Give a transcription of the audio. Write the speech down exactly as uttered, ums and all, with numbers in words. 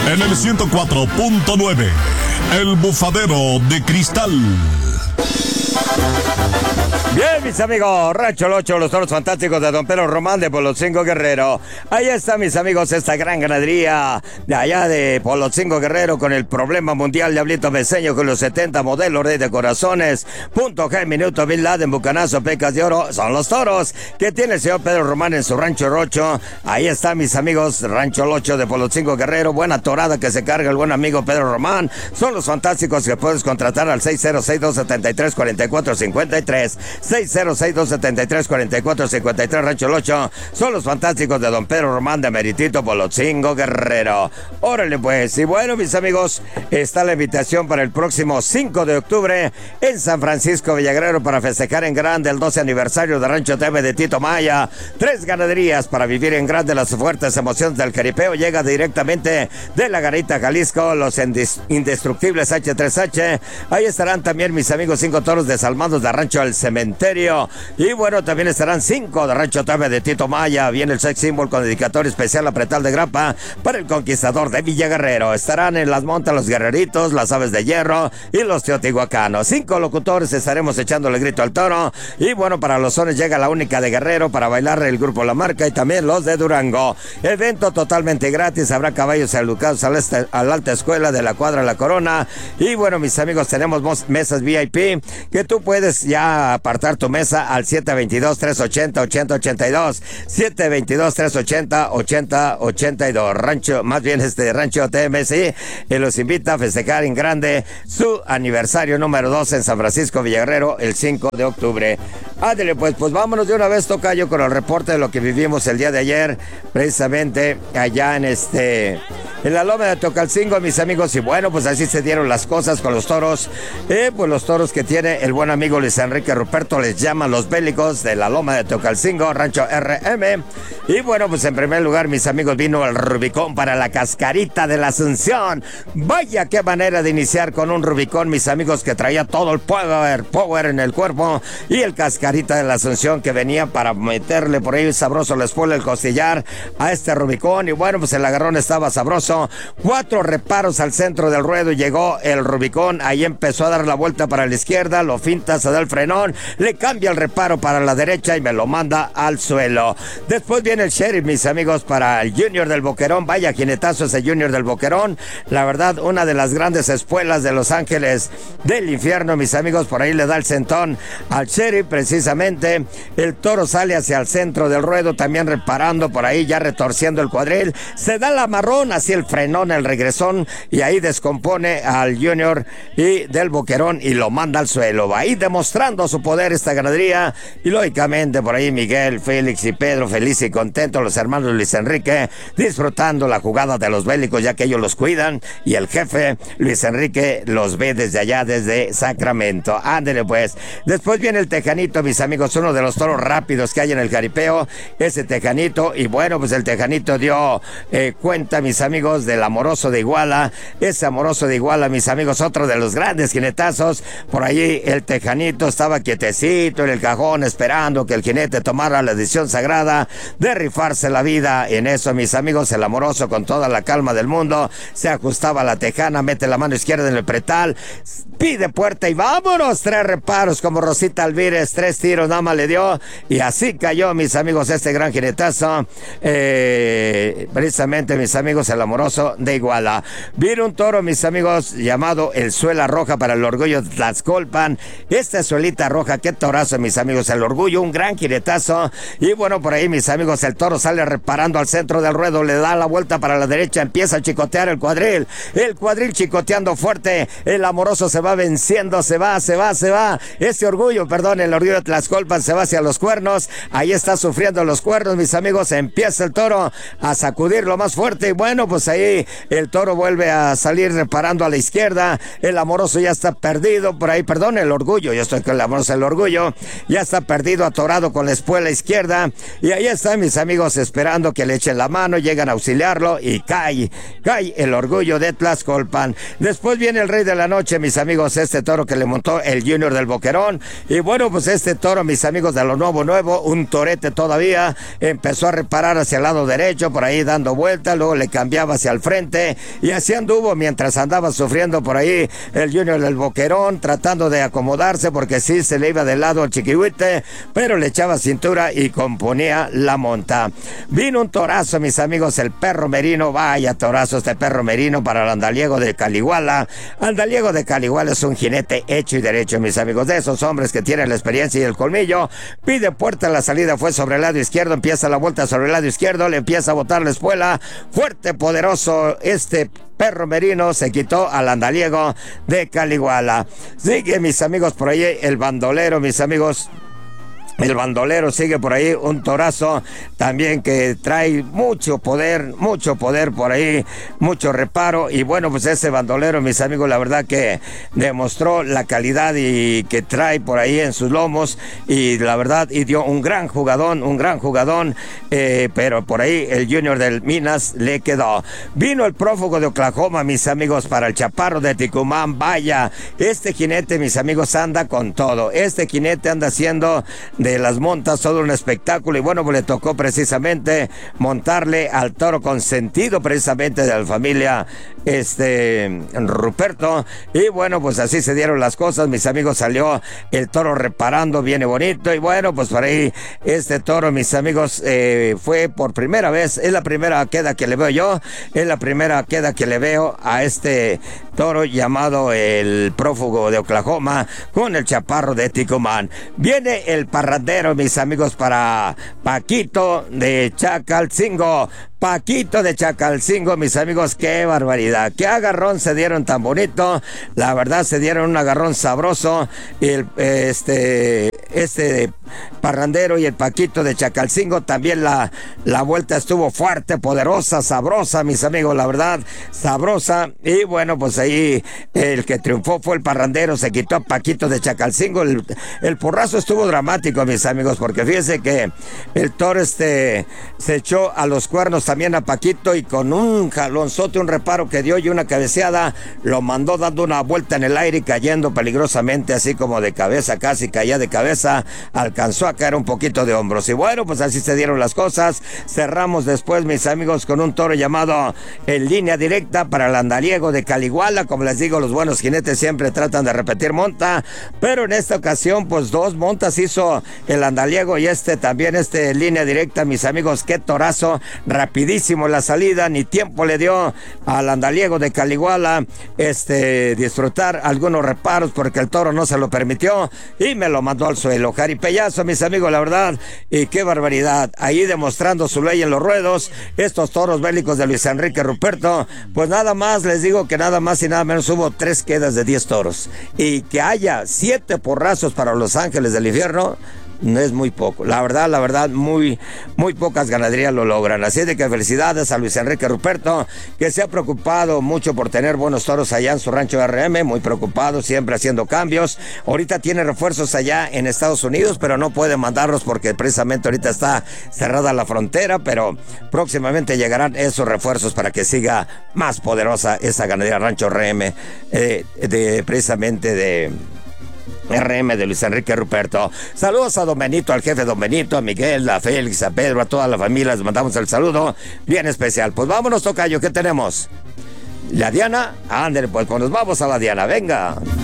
En el ciento cuatro punto nueve, El Bufadero de Cristal. Bien, mis amigos, Rancho Locho, los toros fantásticos de Don Pedro Román de Polotzingo Guerrero. Ahí está, mis amigos, esta gran ganadería de allá de Polotzingo Guerrero con el problema mundial Diablito Meseño con los setenta modelos Rey de Corazones, Punto G, Minuto, Bin Laden, Bucanazo, Pecas de Oro. Son los toros que tiene el señor Pedro Román en su Rancho Rocho. Ahí está, mis amigos, Rancho Locho de Polotzingo Guerrero. Buena torada que se carga el buen amigo Pedro Román. Son los fantásticos que puedes contratar al seis cero seis, dos siete tres, cuatro cuatro cinco tres. seis cero seis, dos siete tres, cuatro cuatro cinco tres, Rancho Locho. Son los fantásticos de Don Pedro Román de Meritito Polotzingo Guerrero. Órale pues, y bueno, mis amigos, está la invitación para el próximo cinco de octubre en San Francisco Villaguerrero para festejar en grande el doce aniversario de Rancho T V de Tito Maya. Tres ganaderías para vivir en grande las fuertes emociones del jaripeo. Llega directamente de la Garita Jalisco, los indestructibles H tres H. Ahí estarán también, mis amigos, cinco toros desalmados de Rancho El Cementerio. Y bueno, también estarán cinco de Rancho T V de Tito Maya. Viene el sex symbol con dedicatoria especial a Pretal de Grapa para el conquistador de Villaguerrero. Estarán en las montas los guerreritos, las aves de hierro y los teotihuacanos. Cinco locutores estaremos echándole grito al toro. Y bueno, para los sones llega la única de Guerrero para bailar el grupo La Marca y también los de Durango. Evento totalmente gratis. Habrá caballos educados a la, este, a la alta escuela de la cuadra La Corona. Y bueno, mis amigos, tenemos mesas V I P que tú puedes ya apartar tu mesa al siete dos dos, tres ocho cero, ocho cero ocho dos, siete dos dos, tres ocho cero, ocho cero ocho dos. Rancho, más bien este Rancho T M C, y los invita a festejar en grande su aniversario número dos en San Francisco Villaguerrero el cinco de octubre. Ándale, pues, pues vámonos de una vez, tocayo, con el reporte de lo que vivimos el día de ayer, precisamente allá en este, en la Loma de Tocalcingo, mis amigos. Y bueno, pues así se dieron las cosas con los toros, eh, pues los toros que tiene el buen amigo Luis Enrique Ruperto, les llaman los bélicos de la Loma de Tocalcingo, Rancho R M. Y bueno, pues en primer lugar, mis amigos, vino el Rubicón para la Cascarita de la Asunción. Vaya qué manera de iniciar con un Rubicón, mis amigos, que traía todo el power, power en el cuerpo, y el Cascarita de la Asunción que venía para meterle por ahí sabroso la espuela, el costillar a este Rubicón. Y bueno, pues el agarrón estaba sabroso. Cuatro reparos al centro del ruedo y llegó el Rubicón. Ahí empezó a dar la vuelta para la izquierda, lo finta, se da el frenón, le cambia el reparo para la derecha y me lo manda al suelo. Después viene el Sheriff, mis amigos, para el Junior del Boquerón. Vaya jinetazo ese Junior del Boquerón. La verdad, una de las grandes espuelas de Los Ángeles del infierno, mis amigos. Por ahí le da el centón al Sheriff, precisamente. El toro sale hacia el centro del ruedo, también reparando por ahí, ya retorciendo el cuadril. Se da la marrón, así el frenón, el regresón, y ahí descompone al Junior y del Boquerón y lo manda al suelo. Va ahí demostrando su poder esta ganadería. Y lógicamente por ahí Miguel, Félix y Pedro, feliz y contento, los hermanos Luis Enrique, disfrutando la jugada de los bélicos, ya que ellos los cuidan, y el jefe Luis Enrique los ve desde allá, desde Sacramento. Ándele pues. Después viene el Tejanito, mis amigos, uno de los toros rápidos que hay en el jaripeo, ese Tejanito. Y bueno, pues el Tejanito dio eh, cuenta, mis amigos, del Amoroso de Iguala. Ese Amoroso de Iguala, mis amigos, otro de los grandes jinetazos. Por allí el Tejanito estaba quietecito en el cajón esperando que el jinete tomara la decisión sagrada de rifarse la vida. En eso, mis amigos, el Amoroso, con toda la calma del mundo, se ajustaba a la tejana, mete la mano izquierda en el pretal, pide puerta y vámonos. Tres reparos como Rosita Alvírez, tres tiros nada más le dio, y así cayó, mis amigos, este gran jinetazo. Eh, precisamente, mis amigos, el Amoroso de Iguala. Vino un toro, mis amigos, llamado el Suela Roja para el Orgullo de Tlaxcolpan. Esta Suelita Roja, qué torazo, mis amigos, el Orgullo, un gran jinetazo. Y bueno, por ahí, mis amigos, el toro sale reparando al centro del ruedo, le da la vuelta para la derecha, empieza a chicotear el cuadril, el cuadril chicoteando fuerte, el Amoroso se va venciendo, se va, se va, se va, ese Orgullo, perdón, el Orgullo de Tlaxcolpan se va hacia los cuernos, ahí está sufriendo los cuernos, mis amigos, empieza el toro a sacudirlo más fuerte, y bueno, pues ahí el toro vuelve a salir reparando a la izquierda, el Amoroso ya está perdido, por ahí, perdón, el Orgullo, yo estoy con el Amoroso, el Orgullo, ya está perdido, atorado con la espuela izquierda, y ahí están, mis amigos, esperando que le echen la mano, llegan a auxiliarlo, y cae, cae el Orgullo de Tlaxcolpan. Después viene el Rey de la Noche, mis amigos, este toro que le montó el Junior del Boquerón, y bueno, pues este Este toro, mis amigos, de lo nuevo, nuevo, un torete todavía, empezó a reparar hacia el lado derecho, por ahí dando vuelta, luego le cambiaba hacia el frente, y así anduvo mientras andaba sufriendo por ahí el Junior del Boquerón, tratando de acomodarse, porque sí se le iba de lado al chiquihuite, pero le echaba cintura y componía la monta. Vino un torazo, mis amigos, el Perro Merino, vaya torazo este Perro Merino para el Andaliego de Caliguala. Andaliego de Caliguala es un jinete hecho y derecho, mis amigos, de esos hombres que tienen la experiencia y el colmillo. Pide puerta, la salida fue sobre el lado izquierdo, empieza la vuelta sobre el lado izquierdo, le empieza a botar la espuela, fuerte, poderoso, este Perro Merino se quitó al Andaliego de Caliguala. Sigue, mis amigos, por ahí el bandolero, mis amigos. El bandolero sigue por ahí, un torazo también que trae mucho poder, mucho poder por ahí, mucho reparo. Y bueno, pues ese bandolero, mis amigos, la verdad que demostró la calidad y que trae por ahí en sus lomos. Y la verdad, y dio un gran jugadón, un gran jugadón. Eh, pero por ahí el Junior del Minas le quedó. Vino el prófugo de Oklahoma, mis amigos, para el Chaparro de Ticumán. Vaya, este jinete, mis amigos, anda con todo. Este jinete anda haciendo de las montas todo un espectáculo, y bueno, pues le tocó precisamente montarle al toro consentido precisamente de la familia este Ruperto. Y bueno, pues así se dieron las cosas, mis amigos. Salió el toro reparando, viene bonito, y bueno, pues por ahí este toro, mis amigos, eh, fue por primera vez, es la primera queda que le veo yo, es la primera queda que le veo a este toro llamado el prófugo de Oklahoma con el Chaparro de Ticumán. Viene el parrandero, mis amigos, para Paquito de Chacalcingo. Paquito de Chacalcingo, mis amigos, qué barbaridad, qué agarrón se dieron tan bonito, la verdad se dieron un agarrón sabroso. El, este, este parrandero y el Paquito de Chacalcingo, también la, la vuelta estuvo fuerte, poderosa, sabrosa, mis amigos, la verdad, sabrosa. Y bueno, pues ahí el que triunfó fue el parrandero, se quitó a Paquito de Chacalcingo. El, el porrazo estuvo dramático, mis amigos, porque fíjense que el toro este se echó a los cuernos también a Paquito, y con un jalonzote, un reparo que dio y una cabeceada, lo mandó dando una vuelta en el aire y cayendo peligrosamente, así como de cabeza, casi caía de cabeza, alcanzó a caer un poquito de hombros. Y bueno, pues así se dieron las cosas. Cerramos después, mis amigos, con un toro llamado en línea directa para el Andaliego de Caliguala. Como les digo, los buenos jinetes siempre tratan de repetir monta, pero en esta ocasión, pues dos montas hizo el Andaliego, y este también, este en línea directa, mis amigos, qué torazo, rapidísimo la salida, ni tiempo le dio al Andaliego de Caliguala este disfrutar algunos reparos, porque el toro no se lo permitió y me lo mandó al suelo. Jaripellazo, mis amigos, la verdad, y qué barbaridad, ahí demostrando su ley en los ruedos, estos toros bélicos de Luis Enrique Ruperto. Pues nada más les digo que nada más y nada menos hubo tres quedas de diez toros, y que haya siete porrazos para los Ángeles del Infierno no es muy poco, la verdad, la verdad, muy, muy pocas ganaderías lo logran. Así de que felicidades a Luis Enrique Ruperto, que se ha preocupado mucho por tener buenos toros allá en su rancho R M, muy preocupado, siempre haciendo cambios. Ahorita tiene refuerzos allá en Estados Unidos, pero no puede mandarlos porque precisamente ahorita está cerrada la frontera, pero próximamente llegarán esos refuerzos para que siga más poderosa esa ganadería rancho R M, eh, de, precisamente de R M de Luis Enrique Ruperto. Saludos a Don Benito, al jefe Don Benito, a Miguel, a Félix, a Pedro, a toda la familia, les mandamos el saludo bien especial. Pues vámonos, tocayo, ¿qué tenemos? La Diana, ándale, pues, pues nos vamos a la Diana, venga.